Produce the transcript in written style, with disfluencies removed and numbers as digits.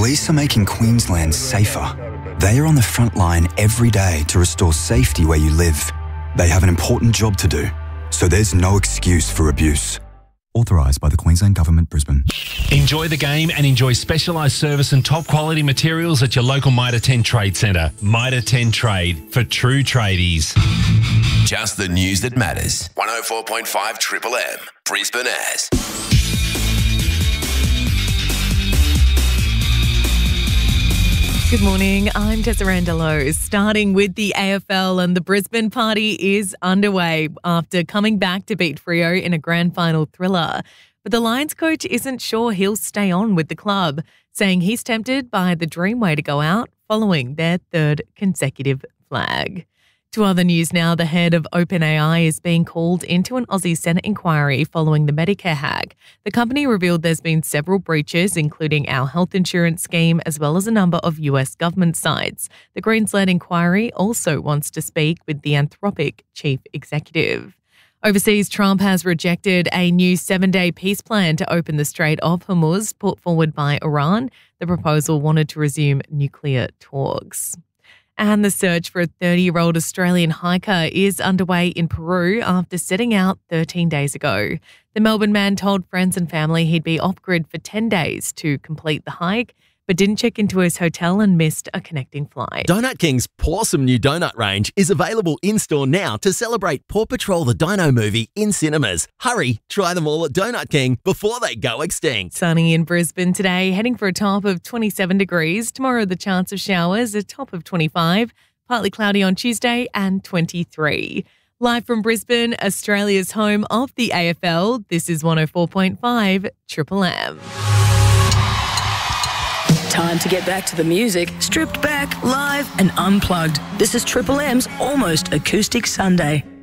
Police are making Queensland safer. They are on the front line every day to restore safety where you live. They have an important job to do, so there's no excuse for abuse. Authorised by the Queensland Government, Brisbane. Enjoy the game and enjoy specialised service and top quality materials at your local Mitre 10 Trade Centre. Mitre 10 Trade, for true tradies. Just the news that matters. 104.5 Triple M, Brisbane As. Good morning, I'm Tessa Randallo. Starting with the AFL, and the Brisbane party is underway after coming back to beat Freo in a grand final thriller. But the Lions coach isn't sure he'll stay on with the club, saying he's tempted by the dream way to go out following their third consecutive flag. To other news now, the head of OpenAI is being called into an Aussie Senate inquiry following the Medicare hack. The company revealed there's been several breaches, including our health insurance scheme, as well as a number of US government sites. The Greens-led inquiry also wants to speak with the Anthropic chief executive. Overseas, Trump has rejected a new 7-day peace plan to open the Strait of Hormuz put forward by Iran. The proposal wanted to resume nuclear talks. And the search for a 30-year-old Australian hiker is underway in Peru after setting out 13 days ago. The Melbourne man told friends and family he'd be off-grid for 10 days to complete the hike, but didn't check into his hotel and missed a connecting flight. Donut King's Pawsome new donut range is available in-store now to celebrate Paw Patrol the Dino movie in cinemas. Hurry, try them all at Donut King before they go extinct. Sunny in Brisbane today, heading for a top of 27 degrees. Tomorrow, the chance of showers, a top of 25. Partly cloudy on Tuesday and 23. Live from Brisbane, Australia's home of the AFL, this is 104.5 Triple M. Time to get back to the music, stripped back, live and unplugged. This is Triple M's Almost Acoustic Sunday.